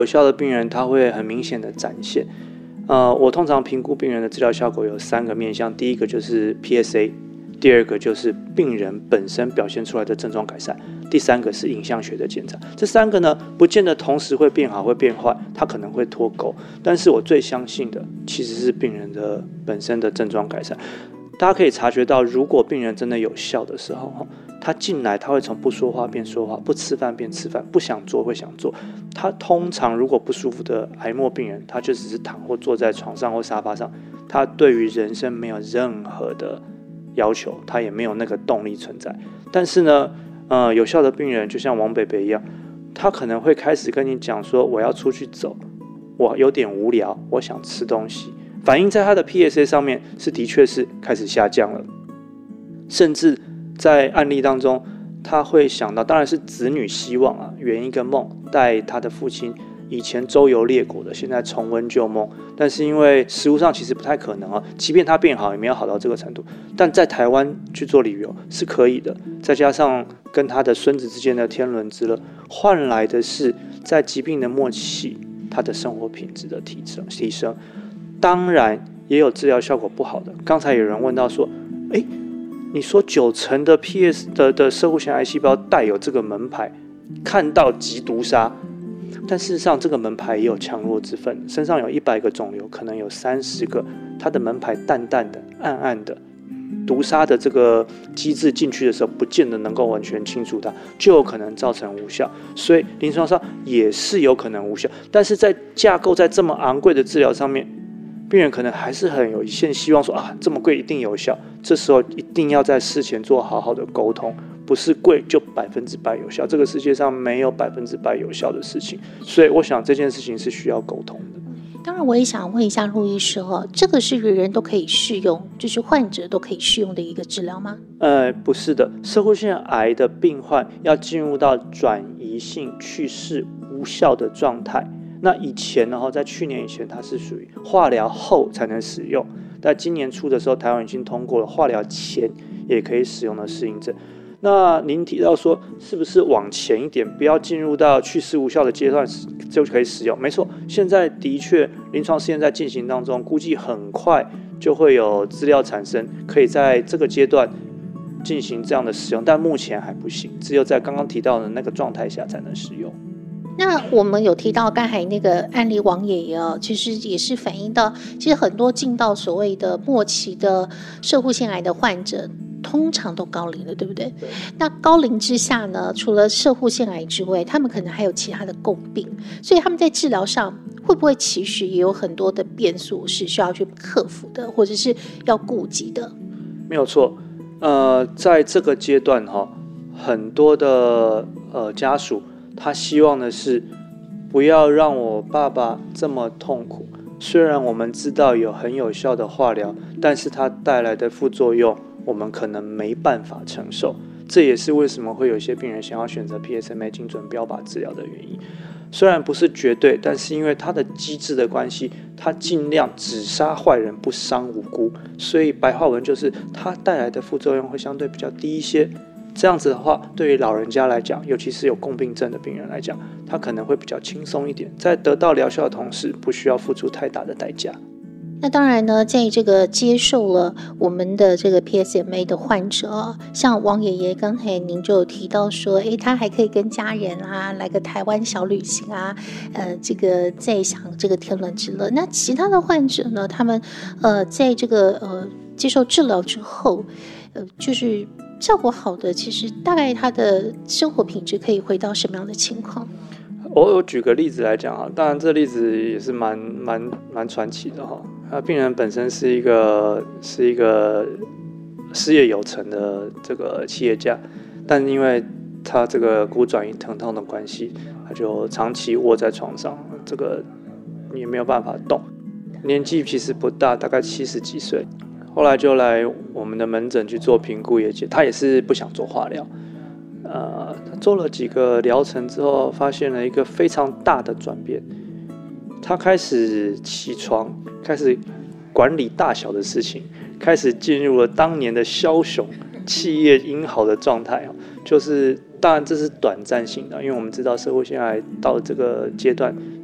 有效的病人他会很明显的展现。我通常评估病人的治疗效果有3个面向，第一个就是 PSA， 第二个就是病人本身表现出来的症状改善，第3个是影像学的检查。这3个呢，不见得同时会变好会变坏，它可能会脱钩。但是我最相信的其实是病人的本身的症状改善。大家可以察觉到，如果病人真的有效的时候，他进来他会从不说话变说话，不吃饭变吃饭，不想做会想做。他通常如果不舒服的癌末病人，他就只是躺或坐在床上或沙发上，他对于人生没有任何的要求，他也没有那个动力存在。但是呢，有效的病人就像王北北一样，他可能会开始跟你讲说，我要出去走，我有点无聊，我想吃东西。反映在他的 PSA 上面的确是开始下降了，甚至在案例当中，他会想到，当然是子女希望啊，圆一个梦，带他的父亲以前周游列国的，现在重温旧梦。但是因为实务上其实不太可能啊，即便他变好，也没有好到这个程度。但在台湾去做旅游是可以的，再加上跟他的孙子之间的天伦之乐，换来的是在疾病的末期，他的生活品质的提升。当然也有治疗效果不好的。刚才有人问到说，你说90%的 PS 的攝護腺癌细胞带有这个门牌，看到即毒杀，但事实上这个门牌也有强弱之分。身上有100个肿瘤，可能有30个，它的门牌淡淡的、暗暗的，毒杀的这个机制进去的时候，不见得能够完全清除它，就有可能造成无效。所以临床上也是有可能无效，但是在架构在这么昂贵的治疗上面，病人可能还是很有一线希望说这么贵一定有效。这时候一定要在事前做好好的沟通，不是贵就100%有效。这个世界上没有100%有效的事情，所以我想这件事情是需要沟通的。 当然，我也想问一下陆医师这个是人人都可以适用，就是患者都可以适用的一个治疗吗？ 不是的，攝護腺癌的病患要进入到转移性去世无效的状态。那以前呢，在去年以前，它是属于化疗后才能使用。在今年初的时候，台湾已经通过了化疗前也可以使用的适应症。那您提到说，是不是往前一点，不要进入到去世无效的阶段就可以使用？没错，现在的确临床试验在进行当中，估计很快就会有资料产生，可以在这个阶段进行这样的使用，但目前还不行，只有在刚刚提到的那个状态下才能使用。 那我们有提到刚才那个案例王爷爷其实也是反映到，其实很多进到所谓的末期的攝護腺癌的患者，通常都高龄了，对不对？ 对。 那高龄之下呢，除了攝護腺癌之外，他们可能还有其他的共病，所以他们在治疗上会不会其实也有很多的变数是需要去克服的，或者是要顾及的？ 没有错。在这个阶段很多的家属他希望的是不要让我爸爸这么痛苦。虽然我们知道有很有效的化疗，但是它带来的副作用我们可能没办法承受。这也是为什么会有些病人想要选择 PSMA 精准标靶治疗的原因。虽然不是绝对，但是因为它的机制的关系，它尽量只杀坏人不伤无辜，所以白话文就是它带来的副作用会相对比较低一些。这样子的话，对于老人家来讲，尤其是有共病症的病人来讲，他可能会比较轻松一点，在得到疗效的同时，不需要付出太大的代价。 那当然呢，在这个接受了我们的这个 PSMA 的患者像王爷爷刚才您就有提到说，他还可以跟家人来个台湾小旅行这个再享这个天伦之乐。那其他的患者呢，他们在这个接受治疗之后，就是效果好的，其实大概他的生活品质可以回到什么样的情况？ 我举个例子来讲当然这例子也是蛮传奇的病人本身是一个事业有成的这个企业家，但因为他这个骨转移疼痛的关系，他就长期卧在床上，这个也没有办法动。年纪其实不大，大概70几岁。后来就来我们的门诊去做评估，他也是不想做化疗。他做了几个疗程之后，发现了一个非常大的转变。他开始起床，开始管理大小的事情，开始进入了当年的枭雄企业英豪的状态。就是当然这是短暂性的，因为我们知道攝護腺癌到这个阶段